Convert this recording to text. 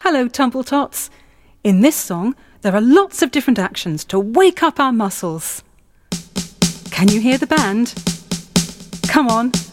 Hello, Tumbletots. In this song, there are lots of different actions to wake up our muscles. Can you hear the band? Come on.